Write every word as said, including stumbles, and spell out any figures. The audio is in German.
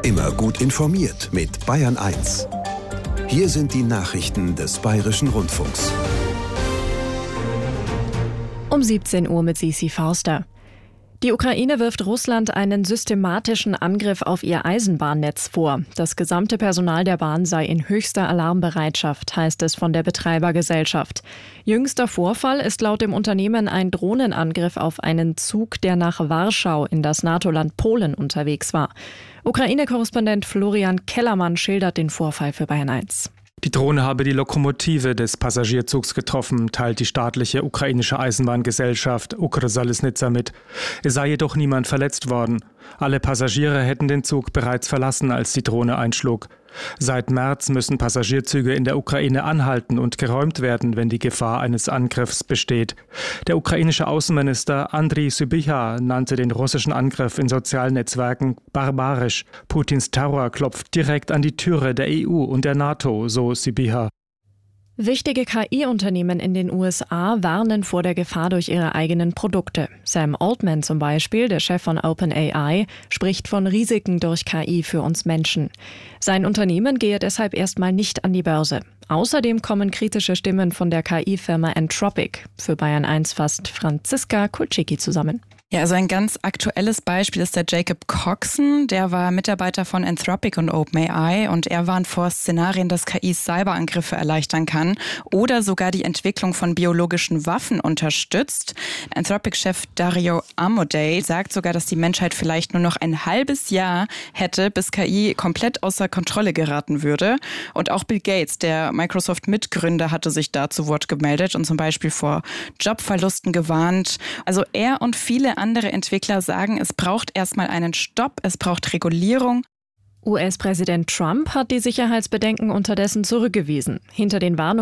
Immer gut informiert mit Bayern eins. Hier sind die Nachrichten des Bayerischen Rundfunks. Um siebzehn Uhr mit Sisi Forster. Die Ukraine wirft Russland einen systematischen Angriff auf ihr Eisenbahnnetz vor. Das gesamte Personal der Bahn sei in höchster Alarmbereitschaft, heißt es von der Betreibergesellschaft. Jüngster Vorfall ist laut dem Unternehmen ein Drohnenangriff auf einen Zug, der nach Warschau in das NATO-Land Polen unterwegs war. Ukraine-Korrespondent Florian Kellermann schildert den Vorfall für Bayern eins. Die Drohne habe die Lokomotive des Passagierzugs getroffen, teilt die staatliche ukrainische Eisenbahngesellschaft Ukrzaliznytsia mit. Es sei jedoch niemand verletzt worden. Alle Passagiere hätten den Zug bereits verlassen, als die Drohne einschlug. Seit März müssen Passagierzüge in der Ukraine anhalten und geräumt werden, wenn die Gefahr eines Angriffs besteht. Der ukrainische Außenminister Andriy Sybiha nannte den russischen Angriff in sozialen Netzwerken barbarisch. Putins Terror klopft direkt an die Türe der E U und der NATO, so Sybiha. Wichtige K I-Unternehmen in den U S A warnen vor der Gefahr durch ihre eigenen Produkte. Sam Altman zum Beispiel, der Chef von OpenAI, spricht von Risiken durch K I für uns Menschen. Sein Unternehmen gehe deshalb erstmal nicht an die Börse. Außerdem kommen kritische Stimmen von der K I-Firma Anthropic. Für Bayern eins fasst Franziska Kulczycki zusammen. Ja, also ein ganz aktuelles Beispiel ist der Jacob Coxon. Der war Mitarbeiter von Anthropic und OpenAI und er warnt vor Szenarien, dass K I Cyberangriffe erleichtern kann oder sogar die Entwicklung von biologischen Waffen unterstützt. Anthropic-Chef Dario Amodei sagt sogar, dass die Menschheit vielleicht nur noch ein halbes Jahr hätte, bis K I komplett außer Kontrolle geraten würde. Und auch Bill Gates, der Microsoft-Mitgründer, hatte sich da zu Wort gemeldet und zum Beispiel vor Jobverlusten gewarnt. Also er und viele andere Entwickler sagen, es braucht erstmal einen Stopp, es braucht Regulierung. U S-Präsident Trump hat die Sicherheitsbedenken unterdessen zurückgewiesen. Hinter den Warnungen